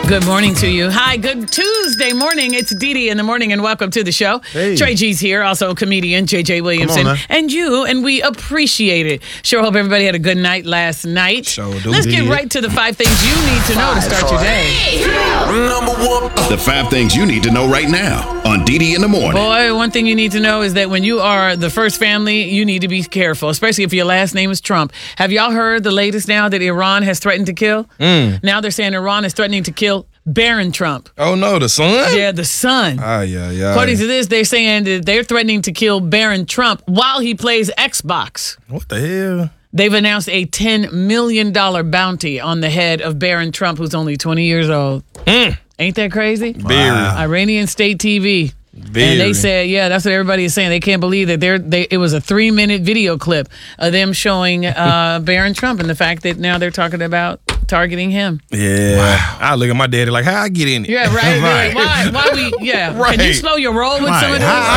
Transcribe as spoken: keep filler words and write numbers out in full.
Good morning to you. Hi, good Tuesday morning. It's Dee Dee in the morning, and welcome to the show. Hey. Trey G's here, also comedian J J Williamson, on, and you, and we appreciate it. Sure hope everybody had a good night last night. Sure do. Let's get Did. right to the five things you need to know to start your day. Number one. The five things you need to know right now on Dee Dee in the morning. Boy, one thing you need to know is that when you are the first family, you need to be careful, especially if your last name is Trump. Have y'all heard the latest now that Iran has threatened to kill? Mm. Now they're saying Iran is threatening to kill Barron Trump. Oh, no, the son? Yeah, the son. Ah, yeah, yeah. According to this, they're saying that they're threatening to kill Barron Trump while he plays Xbox. What the hell? They've announced a ten million dollars bounty on the head of Barron Trump, who's only twenty years old. Mm. Ain't that crazy? Very. Iranian state T V. Very. And they said, yeah, that's what everybody is saying. They can't believe that they're, they, it was a three-minute video clip of them showing uh, Barron Trump and the fact that now they're talking about targeting him. Yeah. Wow. I look at my daddy like, how I get in it? Yeah, right. Right. Why? Why we? Yeah. Right. Can you slow your roll with Right. some of those? How